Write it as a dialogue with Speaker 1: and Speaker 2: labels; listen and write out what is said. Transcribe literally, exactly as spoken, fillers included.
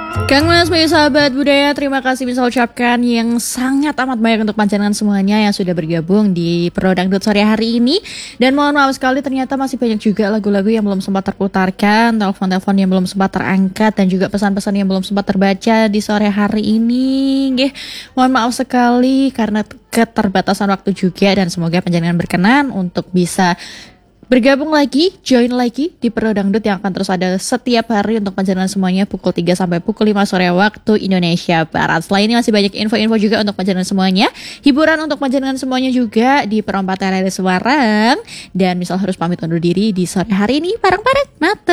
Speaker 1: Kang Mas, sebagai sahabat budaya, terima kasih bisa ucapkan yang sangat amat banyak untuk panjenengan semuanya yang sudah bergabung di Pro Dangdut sore hari ini. Dan mohon maaf sekali ternyata masih banyak juga lagu-lagu yang belum sempat terputarkan, telepon-telepon yang belum sempat terangkat, dan juga pesan-pesan yang belum sempat terbaca di sore hari ini. Nggih, mohon maaf sekali karena keterbatasan waktu juga, dan semoga panjenengan berkenan untuk bisa bergabung lagi, join lagi di Pro Dangdut yang akan terus ada setiap hari untuk panjenengan semuanya pukul tiga sampai pukul lima sore waktu Indonesia Barat. Selain ini masih banyak info-info juga untuk panjenengan semuanya, hiburan untuk panjenengan semuanya juga di perempatan Raya Semarang. Dan misal harus pamit undur diri di sore hari ini, parang-parang mata.